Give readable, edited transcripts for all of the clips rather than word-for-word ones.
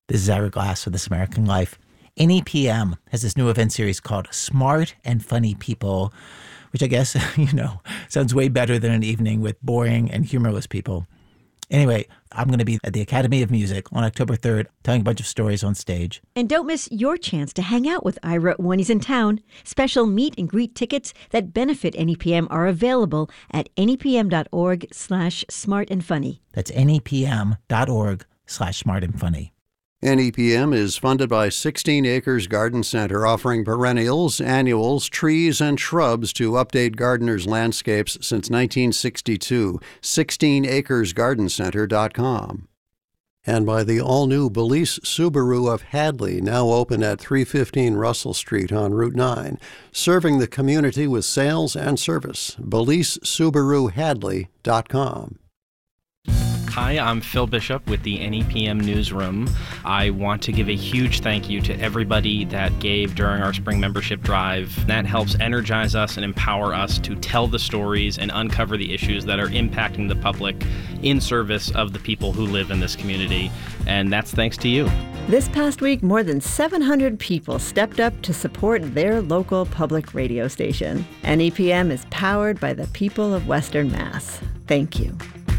This is Ira Glass for This American Life. NEPM has this new event series called Smart and Funny People, which I guess, sounds way better than an evening with boring and humorless people. Anyway, I'm going to be at the Academy of Music on October 3rd, telling a bunch of stories on stage. And don't miss your chance to hang out with Ira when he's in town. Special meet and greet tickets that benefit NEPM are available at nepm.org/smartandfunny. That's nepm.org/smartandfunny. NEPM is funded by 16 Acres Garden Center, offering perennials, annuals, trees, and shrubs to update gardeners' landscapes since 1962. 16acresgardencenter.com. And by the all-new Belize Subaru of Hadley, now open at 315 Russell Street on Route 9, serving the community with sales and service. BelizeSubaruHadley.com. Hi, I'm Phil Bishop with the NEPM Newsroom. I want to give a huge thank you to everybody that gave during our spring membership drive. That helps energize us and empower us to tell the stories and uncover the issues that are impacting the public in service of the people who live in this community. And that's thanks to you. This past week, more than 700 people stepped up to support their local public radio station. NEPM is powered by the people of Western Mass. Thank you.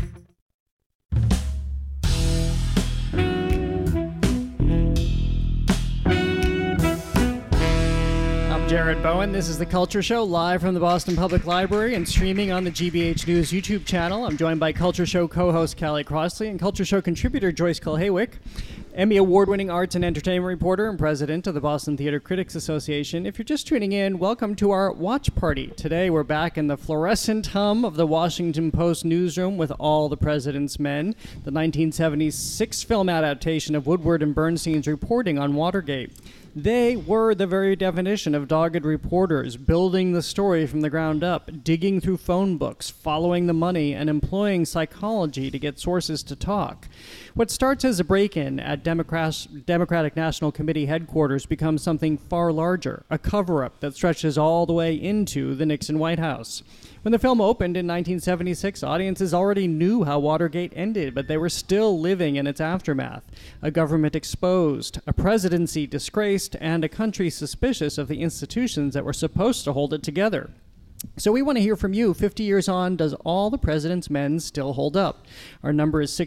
Jared Bowen. This is The Culture Show, live from the Boston Public Library and streaming on the GBH News YouTube channel. I'm joined by Culture Show co-host Callie Crossley and Culture Show contributor Joyce Kulhaywick, Emmy Award-winning arts and entertainment reporter and president of the Boston Theater Critics Association. If you're just tuning in, welcome to our watch party. Today we're back in the fluorescent hum of the Washington Post newsroom with All the President's Men, the 1976 film adaptation of Woodward and Bernstein's reporting on Watergate. They were the very definition of dogged reporters, building the story from the ground up, digging through phone books, following the money, and employing psychology to get sources to talk. What starts as a break-in at Democratic National Committee headquarters becomes something far larger, a cover-up that stretches all the way into the Nixon White House. When the film opened in 1976, audiences already knew how Watergate ended, but they were still living in its aftermath. A government exposed, a presidency disgraced, and a country suspicious of the institutions that were supposed to hold it together. So we want to hear from you. 50 years on, does All the President's Men still hold up? Our number is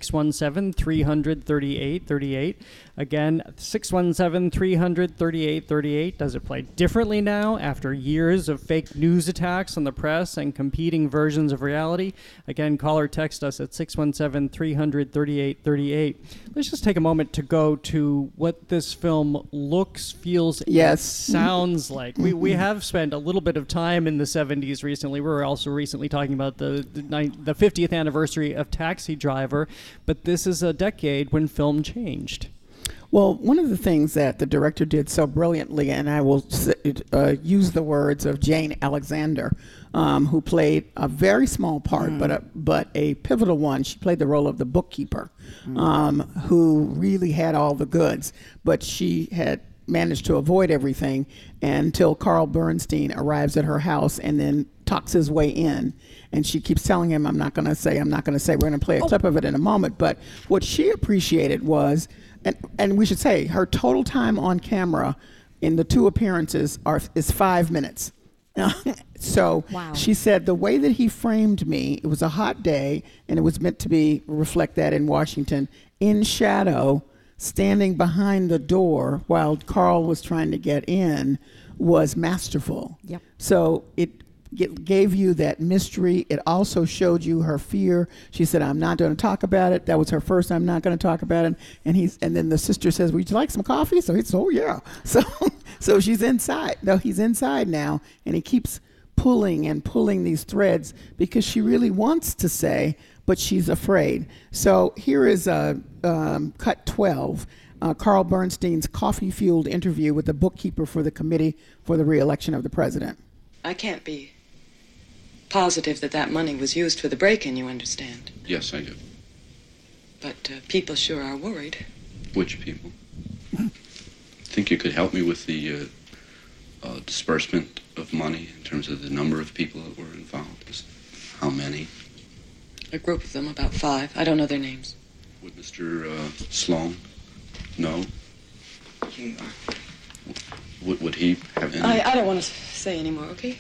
617-300-3838. Again, 617-300-3838. Does it play differently now after years of fake news attacks on the press and competing versions of reality? Again, call or text us at 617-300-3838. Let's just take a moment to go to what this film looks, feels, and sounds like. We have spent a little bit of time in the 70s recently. We were also recently talking about the 50th anniversary of Taxi Driver, but this is a decade when film changed. Well, one of the things that the director did so brilliantly, and I will use the words of Jane Alexander, who played a very small part, but a pivotal one. She played the role of the bookkeeper, who really had all the goods, but she had managed to avoid everything until Carl Bernstein arrives at her house and then talks his way in. And she keeps telling him, I'm not going to say. We're going to play a clip of it in a moment. But what she appreciated was, and we should say, her total time on camera in the two appearances is 5 minutes. So wow. She said the way that he framed me, it was a hot day, and it was meant to reflect that in Washington, in shadow, standing behind the door while Carl was trying to get in, was masterful. Yep. So it gave you that mystery. It also showed you her fear. She said, I'm not going to talk about it. That was her first, I'm not going to talk about it. And then the sister says, would you like some coffee? So he says, oh yeah. So she's inside. No, he's inside now, and he keeps pulling these threads because she really wants to say, but she's afraid. So here is cut 12, Carl Bernstein's coffee-fueled interview with the bookkeeper for the Committee for the Re-election of the President. I can't be positive that money was used for the break-in, you understand? Yes, I do. But people sure are worried. Which people? Think you could help me with the disbursement of money in terms of the number of people that were involved? How many? A group of them, about 5. I don't know their names. Would Mr. Sloan No? Would he have any... I don't want to say any more, okay?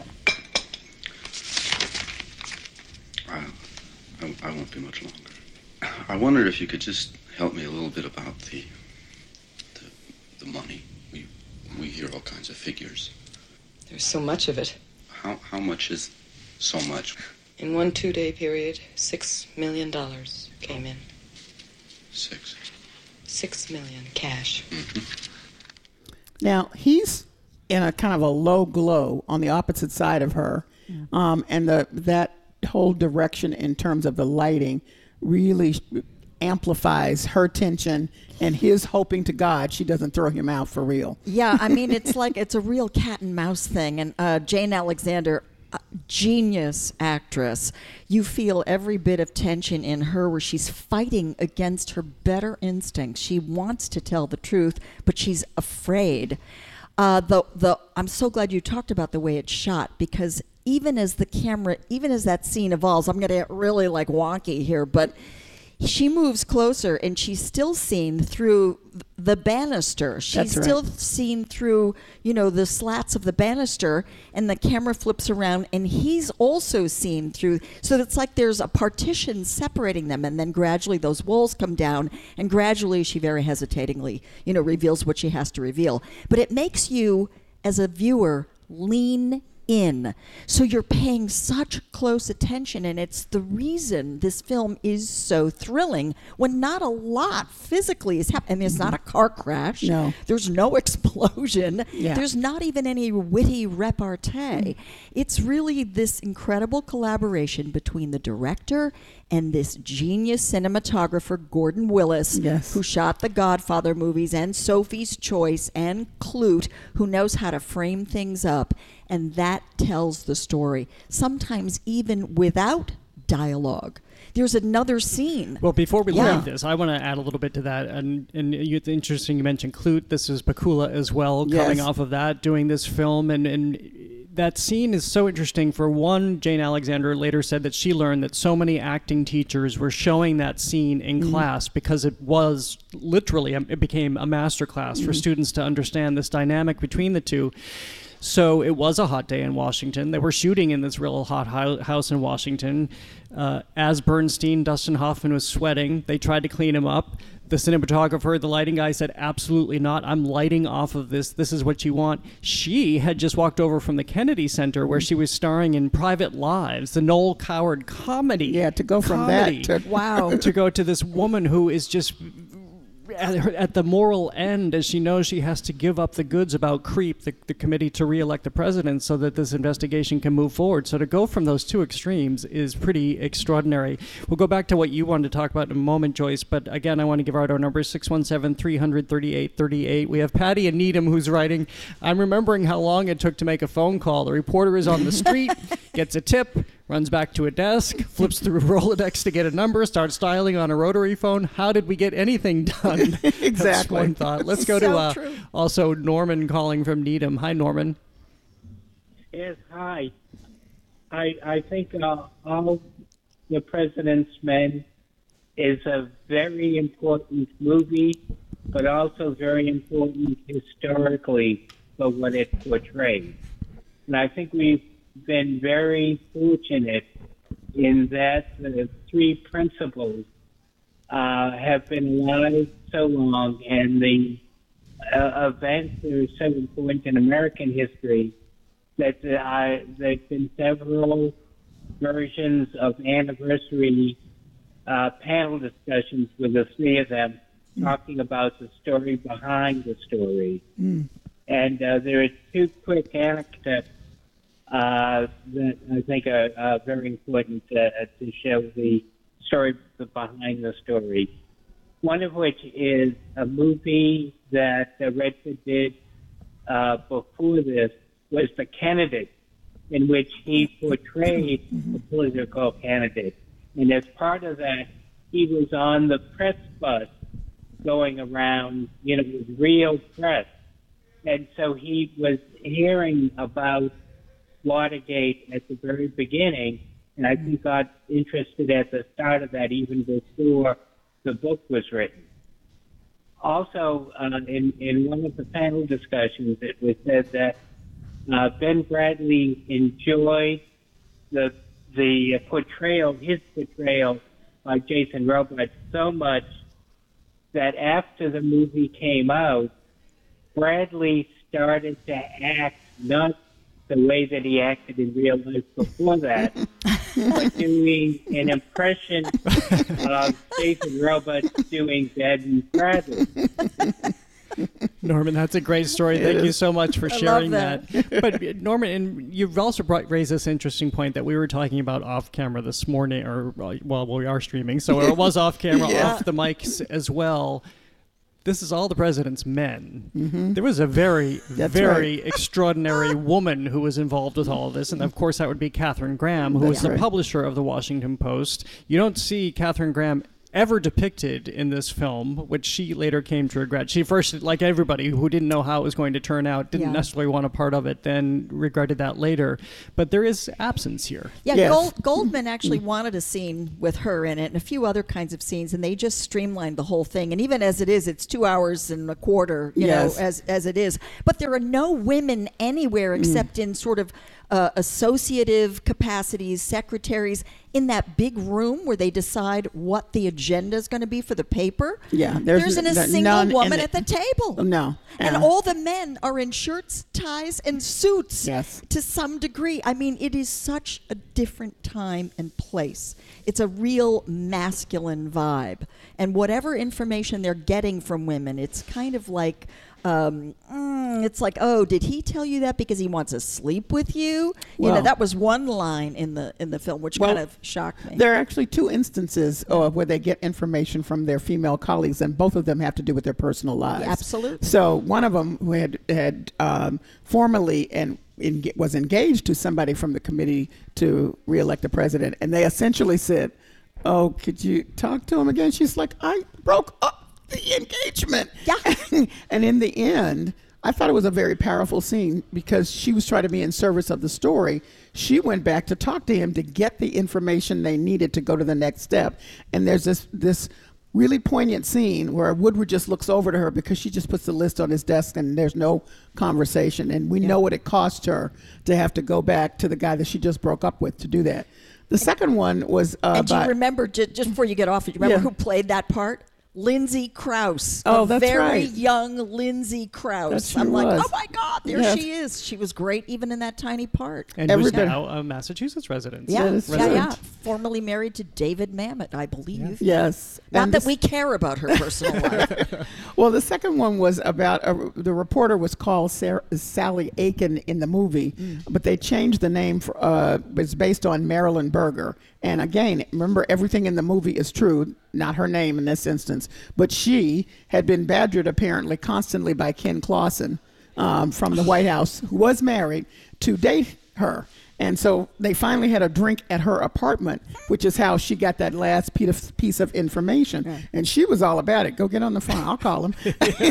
I won't be much longer. I wondered if you could just help me a little bit about the money. We hear all kinds of figures. There's so much of it. How much is so much? In one 2-day period, $6 million came in. $6 million cash. Mm-hmm. Now, he's in a kind of a low glow on the opposite side of her. And that whole direction in terms of the lighting really amplifies her tension and his hoping to God she doesn't throw him out for real. Yeah, I mean, it's like it's a real cat and mouse thing. And Jane Alexander, genius actress. You feel every bit of tension in her where she's fighting against her better instincts. She wants to tell the truth, but she's afraid. I'm so glad you talked about the way it's shot, because even as that scene evolves, I'm going to get really like wonky here, but she moves closer and she's still seen through the banister. She's still seen through, the slats of the banister, and the camera flips around and he's also seen through. So it's like there's a partition separating them, and then gradually those walls come down, and gradually she very hesitatingly, reveals what she has to reveal. But it makes you, as a viewer, lean in. So you're paying such close attention, and it's the reason this film is so thrilling when not a lot physically is happening. I mean, it's not a car crash. No. There's no explosion. Yeah. There's not even any witty repartee. It's really this incredible collaboration between the director and this genius cinematographer, Gordon Willis, who shot the Godfather movies and Sophie's Choice and Klute, who knows how to frame things up. And that tells the story, sometimes even without dialogue. There's another scene. Well, before we leave this, I want to add a little bit to that. And it's interesting you mentioned Klute. This is Pakula as well, coming off of that, doing this film. And that scene is so interesting. For one, Jane Alexander later said that she learned that so many acting teachers were showing that scene in class because it was literally, it became a master class for students to understand this dynamic between the two. So it was a hot day in Washington. They were shooting in this real hot house in Washington. As Bernstein, Dustin Hoffman was sweating. They tried to clean him up. The cinematographer, the lighting guy said, absolutely not. I'm lighting off of this. This is what you want. She had just walked over from the Kennedy Center where she was starring in Private Lives, the Noel Coward comedy. Yeah, to go from that to... to go to this woman who is just... At the moral end, as she knows she has to give up the goods about CREEP, the committee to re-elect the president, so that this investigation can move forward. So to go from those two extremes is pretty extraordinary. We'll go back to what you wanted to talk about in a moment, Joyce, but again, I want to give out our numbers, 617-300-3838. We have Patty and Needham who's writing, I'm remembering how long it took to make a phone call. The reporter is on the street, gets a tip, runs back to a desk, flips through Rolodex to get a number, starts dialing on a rotary phone. How did we get anything done? Exactly. That's one thought. Let's go to also Norman calling from Needham. Hi, Norman. Yes, hi. I think All the President's Men is a very important movie, but also very important historically for what it portrays. And I think we've been very fortunate in that the three principles have been alive so long, and the events are so important in American history that there've been several versions of anniversary panel discussions with the three of them talking about the story behind the story. And there are two quick anecdotes that I think are very important to show the story behind the story. One of which is a movie that Redford did before this, was The Candidate, in which he portrayed a political candidate. And as part of that, he was on the press bus going around, with real press. And so he was hearing about Watergate at the very beginning, and I think got interested at the start of that even before the book was written. also, in one of the panel discussions, it was said that Ben Bradlee enjoyed his portrayal by Jason Robards so much that after the movie came out, Bradley started to act not the way that he acted in real life before that, but doing an impression of Jason Robards doing Ben Bradley. Norman, that's a great story. Thank you so much for sharing that. But Norman, and you've also raised this interesting point that we were talking about off camera this morning, or well, we are streaming, so it was off camera, off the mics as well. This is all the president's men. Mm-hmm. There was a very extraordinary woman who was involved with all of this. And of course, that would be Katharine Graham, who was the publisher of the Washington Post. You don't see Katharine Graham ever depicted in this film, which she later came to regret. She first, like everybody who didn't know how it was going to turn out, didn't necessarily want a part of it, then regretted that later. But there is absence here. Yeah, yes. Goldman actually wanted a scene with her in it and a few other kinds of scenes, and they just streamlined the whole thing. And even as it is, it's 2 hours and a quarter, you know, as it is. But there are no women anywhere except in sort of associative capacities, secretaries, in that big room where they decide what the agenda is going to be for the paper. Yeah, there isn't a single woman at the table. No. And all the men are in shirts, ties, and suits to some degree. I mean, it is such a different time and place. It's a real masculine vibe. And whatever information they're getting from women, it's kind of like... it's like, oh, did he tell you that because he wants to sleep with you? Well, you know, that was one line in the film, which kind of shocked me. There are actually 2 instances where they get information from their female colleagues, and both of them have to do with their personal lives. Yeah, absolutely. So one of them who had formerly and was engaged to somebody from the committee to reelect the president, and they essentially said, "Oh, could you talk to him again?" She's like, "I broke up the engagement." Yeah. And in the end, I thought it was a very powerful scene because she was trying to be in service of the story. She went back to talk to him to get the information they needed to go to the next step. And there's this really poignant scene where Woodward just looks over to her because she just puts the list on his desk and there's no conversation. And we know what it cost her to have to go back to the guy that she just broke up with to do that. The second one was and do you remember, just before you get off, do you remember who played that part? Lindsay Krause. Oh, that's very right. young Lindsay Krause. I'm like, oh my God, there she is. She was great even in that tiny part. And who's now a Massachusetts resident. Yeah. Formerly married to David Mamet, I believe. Yes. Not that we care about her personal life. Well, the second one was about, the reporter was called Sally Aiken in the movie, but they changed the name. It's based on Marilyn Berger. And again, remember, everything in the movie is true, not her name in this instance. But she had been badgered apparently constantly by Ken Clausen from the White House, who was married, to date her. And so they finally had a drink at her apartment, which is how she got that last piece of information. Right. And she was all about it. Go get on the phone. I'll call him.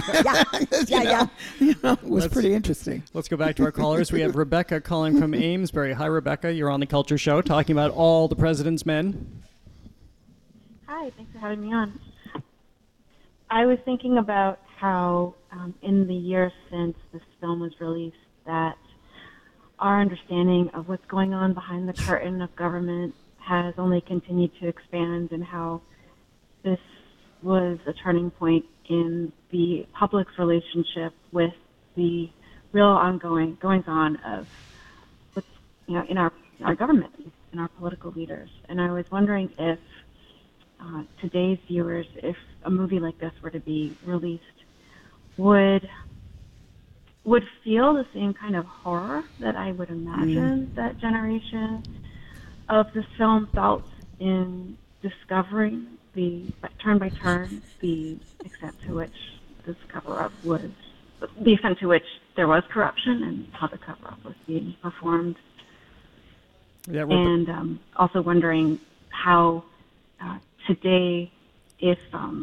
It was pretty interesting. Let's go back to our callers. We have Rebecca calling from Amesbury. Hi, Rebecca. You're on The Culture Show talking about all the president's men. Hi. Thanks for having me on. I was thinking about how in the years since this film was released that our understanding of what's going on behind the curtain of government has only continued to expand, and how this was a turning point in the public's relationship with the real ongoing goings-on of what's, in our government, in our political leaders. And I was wondering if today's viewers, if a movie like this were to be released, would feel the same kind of horror that I would imagine that generation of this film felt in discovering the turn by turn the extent to which this cover-up was, the extent to which there was corruption and how the cover-up was being performed. Yeah, and also wondering how today, if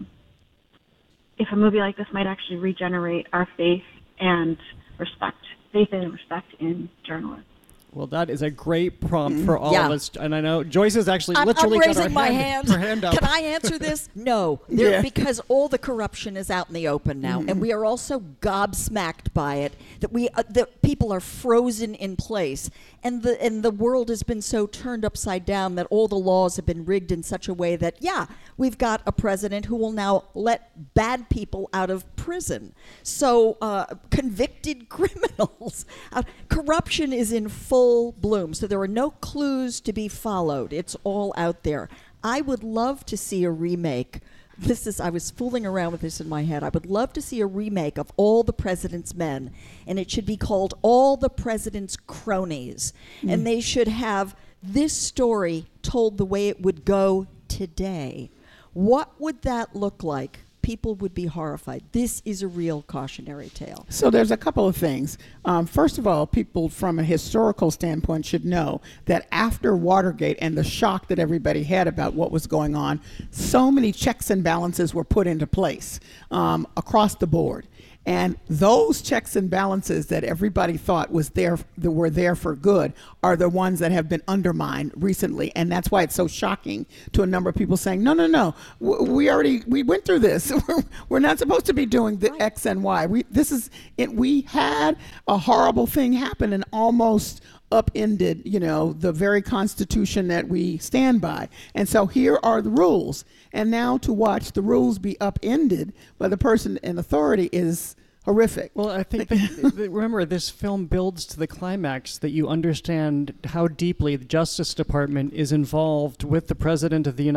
a movie like this might actually regenerate our faith and respect in journalists. Well, that is a great prompt for all Yeah. of us. And I know Joyce is actually I'm literally got raising her my her hand up. Can I answer this? No, because all the corruption is out in the open now, and we are also gobsmacked by it. That people are frozen in place, and the world has been so turned upside down that all the laws have been rigged in such a way that we've got a president who will now let bad people out of prison. So convicted criminals, corruption is in full bloom. So there are no clues to be followed. It's all out there. I would love to see a remake. I was fooling around with this in my head. I would love to see a remake of All the President's Men, and it should be called All the President's Cronies. And they should have this story told the way it would go today. What would that look like? People would be horrified. This is a real cautionary tale. So there's a couple of things. First of all, people from a historical standpoint should know that after Watergate and the shock that everybody had about what was going on, so many checks and balances were put into place across the board. And those checks and balances that everybody thought were there for good are the ones that have been undermined recently. And that's why it's so shocking to a number of people saying, no, we went through this. We're not supposed to be doing the X and Y. We had a horrible thing happen and almost upended, the very Constitution that we stand by. And so here are the rules. And now to watch the rules be upended by the person in authority is horrific. Well, I think, remember, this film builds to the climax that you understand how deeply the Justice Department is involved with the President of the United